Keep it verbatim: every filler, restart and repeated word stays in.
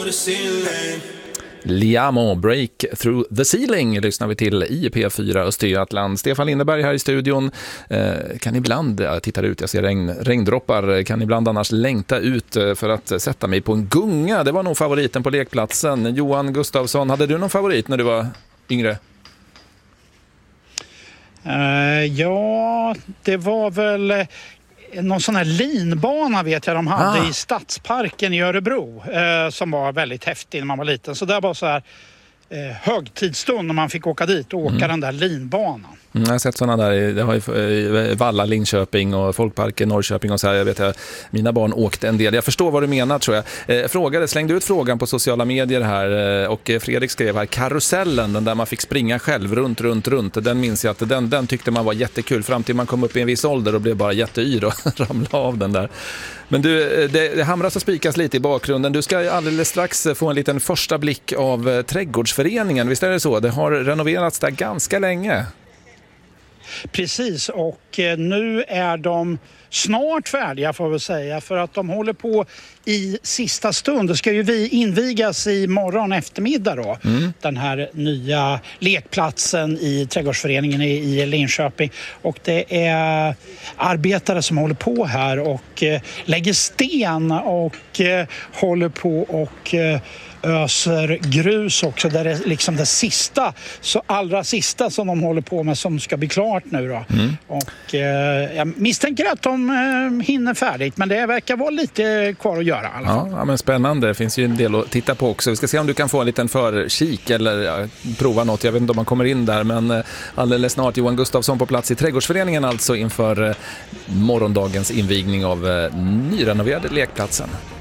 Liamo, Break Through the Ceiling lyssnar vi till i P fyra Östergötland. Stefan Lindeberg här i studion. Eh, kan ibland, jag tittar ut, jag ser regn, regndroppar, kan ibland annars längta ut för att sätta mig på en gunga. Det var nog favoriten på lekplatsen. Johan Gustafsson, hade du någon favorit när du var yngre? Uh, ja, det var väl någon sån här linbana vet jag de hade ah. i Stadsparken i Örebro eh, som var väldigt häftig när man var liten. Så det var så här eh, högtidsstund när man fick åka dit och åka mm. den där linbanan. Mm, jag har sett sådana där, det har ju Valla, Linköping och Folkparken, Norrköping och så här. Jag vet att mina barn åkte en del. Jag förstår vad du menar tror jag. Eh, frågade, slängde ut frågan på sociala medier här eh, och Fredrik skrev här, karusellen, den där man fick springa själv runt, runt, runt. Den minns jag att den, den tyckte man var jättekul fram till man kom upp i en viss ålder och blev bara jätteyr och ramlade av den där. Men du, det, det hamras och spikas lite i bakgrunden. Du ska alldeles strax få en liten första blick av Trädgårdsföreningen. Visst är det så? Det har renoverats där ganska länge. Precis, och nu är de snart färdiga får vi säga, för att de håller på i sista stund. Det ska ju vi invigas i morgon eftermiddag då. Mm. Den här nya lekplatsen i Trädgårdsföreningen i, i Linköping. Och det är arbetare som håller på här och eh, lägger sten och eh, håller på och eh, öser grus också. Där det är liksom det sista, så allra sista som de håller på med som ska bli klart nu då. Mm. Och eh, jag misstänker att de eh, hinner färdigt, men det verkar vara lite kvar att göra i alla fall. Ja, men spännande. Det finns ju en del att titta på också. Vi ska se om du kan få en liten förkik eller ja, prova något. Jag vet inte om man kommer in där, men eh, alldeles snart Johan Gustafsson på plats i Trädgårdsföreningen alltså inför eh, morgondagens invigning av eh, nyrenoverade lekplatsen.